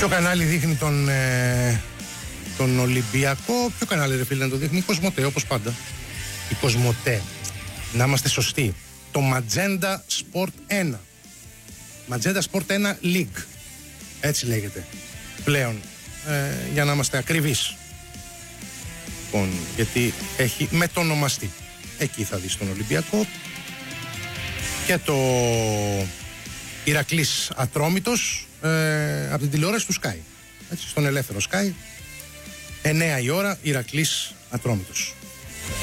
Ποιο κανάλι δείχνει τον Ολυμπιακό? Ποιο κανάλι ρε φίλε να το δείχνει? Η Κοσμοτέ, όπως πάντα. Η Κοσμοτέ. Να είμαστε σωστοί. Το Magenta Sport 1. Magenta Sport 1 League. Έτσι λέγεται πλέον. Για να είμαστε ακριβείς. Λοιπόν, γιατί έχει μετονομαστεί. Εκεί θα δεις τον Ολυμπιακό. Και το Ηρακλής Ατρόμητος από την τηλεόραση του Sky. Έτσι, στον ελεύθερο Sky. 9 η ώρα, Ηρακλής Ατρόμητος.